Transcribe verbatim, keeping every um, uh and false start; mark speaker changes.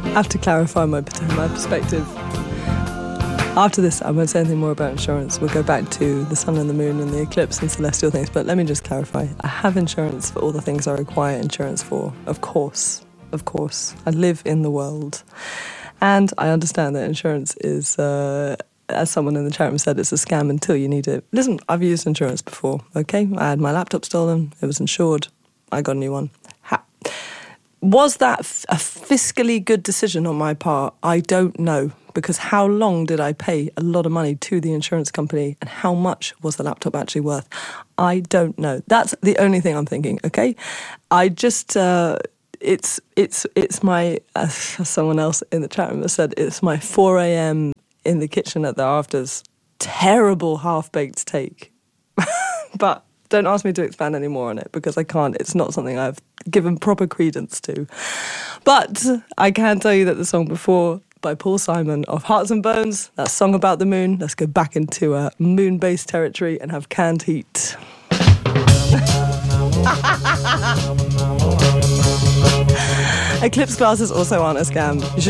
Speaker 1: I have to clarify my, my perspective. After this, I won't say anything more about insurance. We'll go back to the sun and the moon and the eclipse and celestial things. But let me just clarify. I have insurance for all the things I require insurance for. Of course. Of course. I live in the world. And I understand that insurance is, uh, as someone in the chat room said, it's a scam until you need it. Listen, I've used insurance before, okay? I had my laptop stolen. It was insured. I got a new one. Ha- Was that f- a fiscally good decision on my part? I don't know. Because how long did I pay a lot of money to the insurance company and how much was the laptop actually worth? I don't know. That's the only thing I'm thinking, okay? I just, uh, it's, it's, it's my, as someone else in the chat room has said, it's my four a.m. in the kitchen at the afters. Terrible half-baked take. But don't ask me to expand any more on it because I can't. It's not something I've given proper credence to. But I can tell you that the song before, by Paul Simon of Hearts and Bones, that song about the moon. Let's go back into uh, moon-based territory and have canned heat. Eclipse glasses also aren't a scam. You should